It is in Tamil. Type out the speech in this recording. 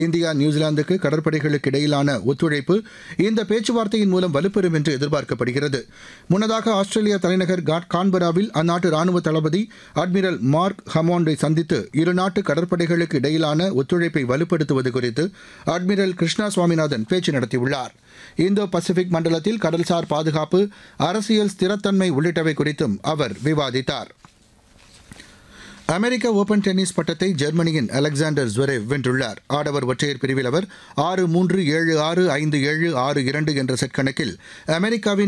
இந்தியா நியூசிலாந்துக்கு கடற்படைகளுக்கு இடையிலான ஒத்துழைப்பு இந்த பேச்சுவார்த்தையின் மூலம் வலுப்பெறும் என்று எதிர்பார்க்கப்படுகிறது. முன்னதாக ஆஸ்திரேலியா தலைநகர் கான்பராவில் அந்நாட்டு ராணுவ தளபதி அட்மிரல் மார்க் ஹமாண்டை சந்தித்து இருநாட்டு கடற்படைகளுக்கு இடையிலான ஒத்துழைப்பை வலுப்படுத்துவது குறித்து அட்மிரல் கிருஷ்ணா சுவாமிநாதன் பேச்சு நடத்தியுள்ளார். இந்தோ பசிபிக் மண்டலத்தில் கடல்சார் பாதுகாப்பு, அரசியல் ஸ்திரத்தன்மை உள்ளிட்டவை குறித்தும் அவர் விவாதித்தார். அமெரிக்க ஓபன் டென்னிஸ் பட்டத்தை ஜெர்மனியின் அலெக்சாண்டர் ஜ்வெரேவ் வென்றுள்ளார். ஆடவர் ஒற்றையர் பிரிவில் அவர் 6-3, 7-6, 5-7, 6-2 என்ற செட் கணக்கில் அமெரிக்காவின்